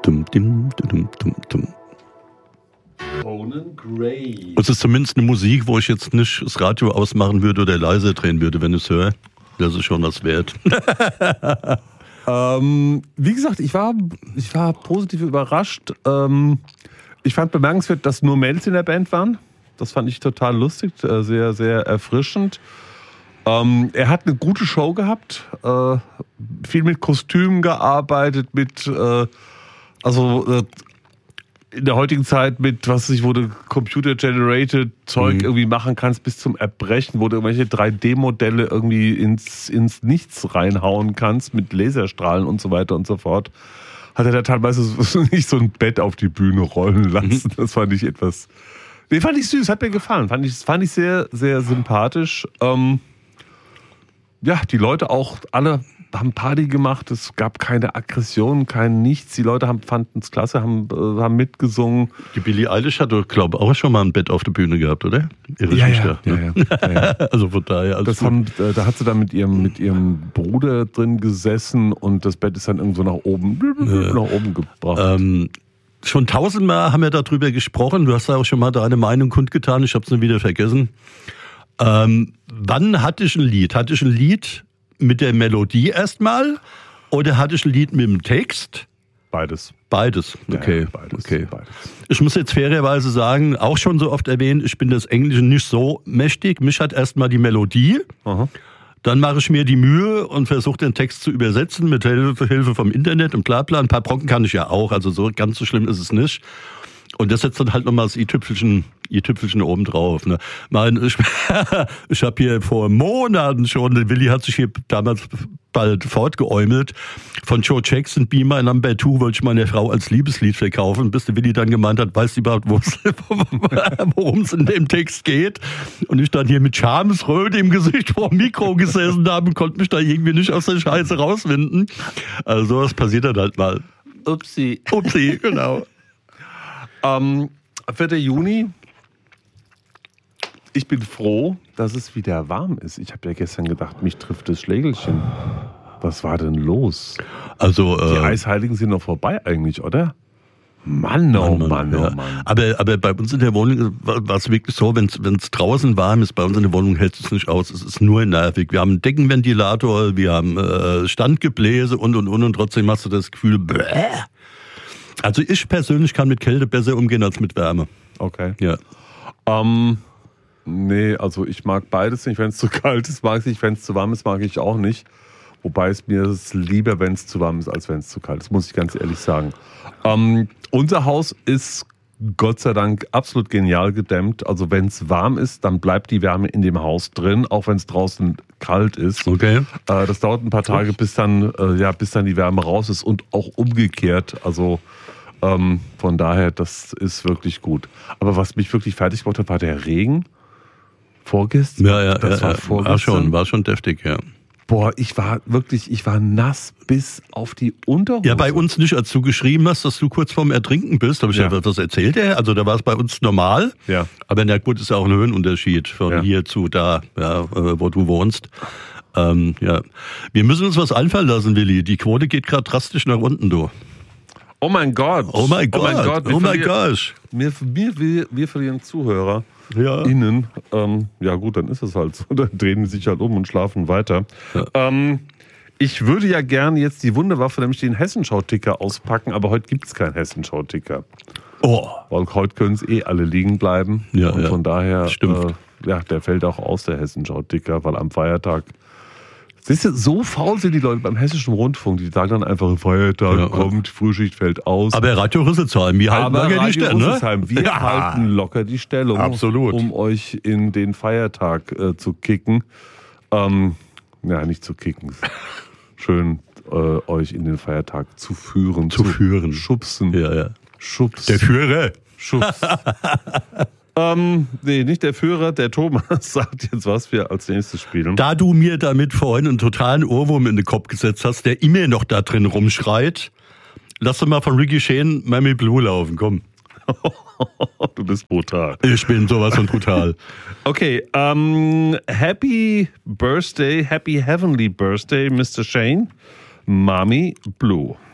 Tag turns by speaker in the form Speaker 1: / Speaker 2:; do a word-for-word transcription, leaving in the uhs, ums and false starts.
Speaker 1: Dum, dum, dum, dum, dum.
Speaker 2: Conan Gray.
Speaker 1: Es ist zumindest eine Musik, wo ich jetzt nicht das Radio ausmachen würde oder leise drehen würde, wenn ich es höre. Das ist schon was wert.
Speaker 2: ähm, wie gesagt, ich war, ich war positiv überrascht. Ähm, ich fand bemerkenswert, dass nur Mädels in der Band waren. Das fand ich total lustig, sehr, sehr erfrischend. Ähm, er hat eine gute Show gehabt, äh, viel mit Kostümen gearbeitet, mit, äh, also äh, in der heutigen Zeit mit, was weiß ich, wo du Computer-Generated Zeug mhm. irgendwie machen kannst bis zum Erbrechen, wo du irgendwelche drei D Modelle irgendwie ins, ins Nichts reinhauen kannst mit Laserstrahlen und so weiter und so fort. Hat er da teilweise nicht so ein Bett auf die Bühne rollen lassen. Das fand ich etwas, nee, fand ich süß, hat mir gefallen. Fand ich, fand ich sehr, sehr sympathisch. Ähm, ja, die Leute auch alle haben Party gemacht, es gab keine Aggression, kein Nichts. Die Leute fanden es klasse, haben, äh, haben mitgesungen.
Speaker 1: Die Billie Eilish hat doch, glaube ich, auch schon mal ein Bett auf der Bühne gehabt, oder? Irre
Speaker 2: ja,
Speaker 1: ja,
Speaker 2: ja,
Speaker 1: ne?
Speaker 2: ja, ja, ja.
Speaker 1: Also von daher alles
Speaker 2: das haben, äh, da hat sie dann mit ihrem, mit ihrem Bruder drin gesessen und das Bett ist dann irgendwo nach oben, ja. nach oben gebracht.
Speaker 1: Ähm, schon tausendmal haben wir darüber gesprochen. Du hast ja auch schon mal deine Meinung kundgetan. Ich habe es nur wieder vergessen. Ähm, wann hatte ich ein Lied? Hatte ich ein Lied mit der Melodie erstmal oder hatte ich ein Lied mit dem Text?
Speaker 2: Beides.
Speaker 1: Beides, okay.
Speaker 2: Ja, beides,
Speaker 1: okay.
Speaker 2: Beides.
Speaker 1: Ich muss jetzt fairerweise sagen, auch schon so oft erwähnt, ich bin das Englische nicht so mächtig. Mich hat erstmal die Melodie. Aha. Dann mache ich mir die Mühe und versuche den Text zu übersetzen mit Hilfe, Hilfe vom Internet und bla bla. Ein paar Brocken kann ich ja auch, also so ganz so schlimm ist es nicht. Und das setzt dann halt nochmal das i-Tüpfelchen, i-Tüpfelchen oben drauf. Ne? Mein, ich ich habe hier vor Monaten schon, der Willi hat sich hier damals bald fortgeäumelt, von Joe Jackson, Be My Number Two, wollte ich meiner Frau als Liebeslied verkaufen, bis der Willi dann gemeint hat, weißt du überhaupt, worum es in dem Text geht? Und ich dann hier mit Schamesröte im Gesicht vor dem Mikro gesessen habe und konnte mich da irgendwie nicht aus der Scheiße rauswinden. Also sowas passiert dann halt mal.
Speaker 2: Upsi.
Speaker 1: Upsi, genau.
Speaker 2: Ähm, vierter Juni. Ich bin froh, dass es wieder warm ist. Ich habe ja gestern gedacht, mich trifft das Schlägelchen. Was war denn los?
Speaker 1: Also,
Speaker 2: Die
Speaker 1: äh,
Speaker 2: Eisheiligen sind noch vorbei eigentlich, oder? Mann, oh Mann, Mann,
Speaker 1: ja.
Speaker 2: oh Mann.
Speaker 1: Aber, aber bei uns in der Wohnung war es wirklich so, wenn es draußen warm ist, bei uns in der Wohnung hält es nicht aus. Es ist nur nervig. Wir haben einen Deckenventilator, wir haben äh, Standgebläse und, und, und. Und trotzdem hast du das Gefühl, bäh. Also ich persönlich kann mit Kälte besser umgehen als mit Wärme.
Speaker 2: Okay.
Speaker 1: Ja.
Speaker 2: Ähm, nee, also ich mag beides nicht. Wenn es zu kalt ist, mag ich nicht. Wenn es zu warm ist, mag ich auch nicht. Wobei es mir ist lieber, wenn es zu warm ist, als wenn es zu kalt ist. Muss ich ganz ehrlich sagen. Ähm, unser Haus ist Gott sei Dank absolut genial gedämmt. Also wenn es warm ist, dann bleibt die Wärme in dem Haus drin, auch wenn es draußen kalt ist.
Speaker 1: Okay.
Speaker 2: Äh, das dauert ein paar Tage, bis dann, äh, ja, bis dann die Wärme raus ist und auch umgekehrt. Also ähm, von daher, das ist wirklich gut. Aber was mich wirklich fertig gemacht hat, war der Regen. Vorgestern?
Speaker 1: Ja, ja,
Speaker 2: das
Speaker 1: ja,
Speaker 2: war
Speaker 1: ja.
Speaker 2: vorgestern.
Speaker 1: War schon, war schon deftig, ja.
Speaker 2: Boah, ich war wirklich, ich war nass bis auf die Unterhose.
Speaker 1: Ja, bei uns nicht, als du geschrieben hast, dass du kurz vorm Ertrinken bist, habe ich ja, ja was erzählt, er? Also da war es bei uns normal.
Speaker 2: Ja.
Speaker 1: Aber na gut, ist ja auch ein Höhenunterschied von ja. hier zu da, ja, wo du wohnst. Ähm, ja. Wir müssen uns was einfallen lassen, Willi. Die Quote geht gerade drastisch nach unten, du.
Speaker 2: Oh mein Gott.
Speaker 1: Oh mein Gott. Oh mein Gott.
Speaker 2: Oh
Speaker 1: mein gosh.
Speaker 2: Wir, wir, wir, wir verlieren Zuhörer.
Speaker 1: Ja.
Speaker 2: Innen. Ähm, ja gut, dann ist es halt so. Dann drehen die sich halt um und schlafen weiter. Ja. Ähm, ich würde ja gerne jetzt die Wunderwaffe, nämlich den Hessenschau-Ticker auspacken, aber heute gibt es keinen Hessenschau-Ticker.
Speaker 1: Oh.
Speaker 2: Weil heute können es eh alle liegen bleiben.
Speaker 1: Ja,
Speaker 2: und
Speaker 1: ja.
Speaker 2: von daher,
Speaker 1: Stimmt.
Speaker 2: Äh, ja, der fällt auch aus, der Hessenschau-Ticker, weil am Feiertag. Siehst du, so faul sind die Leute beim Hessischen Rundfunk. Die sagen dann einfach, Feiertag ja, kommt, Frühschicht fällt aus.
Speaker 1: Aber Radio Rüsselsheim, wir halten
Speaker 2: Aber
Speaker 1: locker die Stellung,
Speaker 2: ne? Wir
Speaker 1: ja.
Speaker 2: halten locker die Stellung,
Speaker 1: Absolut.
Speaker 2: Um euch in den Feiertag äh, zu kicken. Ähm, ja, nicht zu kicken. Schön, äh, euch in den Feiertag zu führen.
Speaker 1: Zu, zu führen.
Speaker 2: Schubsen.
Speaker 1: Ja, ja.
Speaker 2: Schubs.
Speaker 1: Der Führer.
Speaker 2: Schubs. Ähm, nee, nicht der Führer, der Thomas sagt jetzt, was wir als nächstes spielen.
Speaker 1: Da du mir damit vorhin einen totalen Ohrwurm in den Kopf gesetzt hast, der immer noch da drin rumschreit, lass doch mal von Ricky Shane Miami Blue laufen, komm.
Speaker 2: Du bist brutal.
Speaker 1: Ich bin sowas von brutal.
Speaker 2: Okay, ähm, Happy Birthday, Happy Heavenly Birthday, Mister Shane, Miami Blue.